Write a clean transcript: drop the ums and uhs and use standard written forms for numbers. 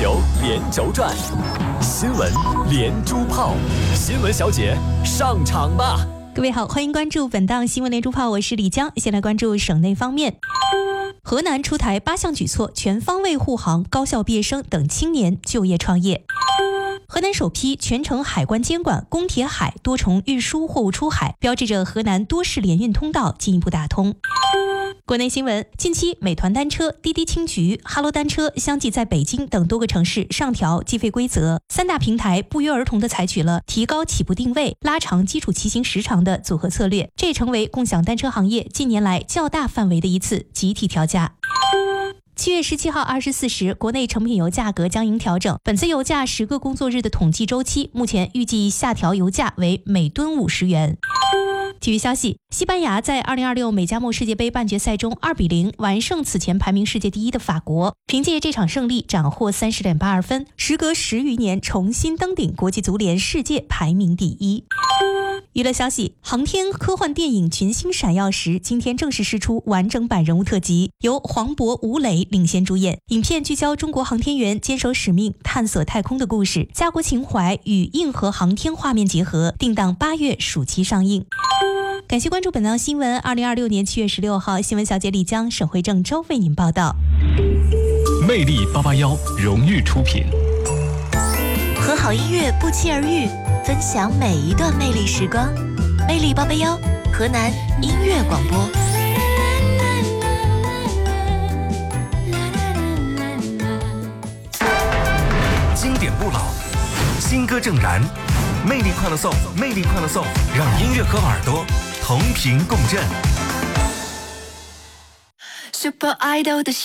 球连轴转，新闻连珠炮，新闻小姐上场吧！ 各位好，欢迎关注本档新闻连珠炮，我是李江。先来关注省内方面。河南出台8项举措，全方位护航高校毕业生等青年就业创业。河南首批全程海关监管公铁海多重运输货物出海，标志着河南多市联运通道进一步打通。国内新闻，近期美团单车、滴滴青桔、哈罗单车相继在北京等多个城市上调计费规则，三大平台不约而同地采取了提高起步定位、拉长基础骑行时长的组合策略，这也成为共享单车行业近年来较大范围的一次集体调价。7月17号24时，国内成品油价格将迎调整。本次油价10个工作日的统计周期，目前预计下调油价为每吨50元。体育消息，西班牙在2026美加墨世界杯半决赛中2-0完胜此前排名世界第一的法国，凭借这场胜利斩获30.82分，时隔10余年重新登顶国际足联世界排名第一。娱乐消息，航天科幻电影《群星闪耀时》今天正式释出完整版人物特辑，由黄渤、吴磊领衔主演。影片聚焦中国航天员坚守使命、探索太空的故事，家国情怀与硬核航天画面结合，定档8月暑期上映。感谢关注本档新闻。2026年7月16号，新闻小姐李江、沈慧郑州为您报道。 魅力881荣誉出品， 和好音乐不期而遇，分享每一段魅力时光。魅力881，河南音乐广播。 经典不老，新歌正燃，魅力快乐颂，魅力快乐颂，让音乐和耳朵同频共振。 Super Idol 的